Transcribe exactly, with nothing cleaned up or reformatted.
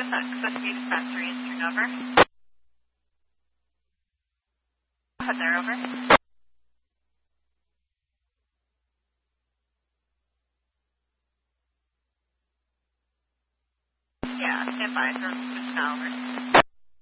Accessory dispensary, Eastern over. Head there, over. Yeah, stand by for Mister Over.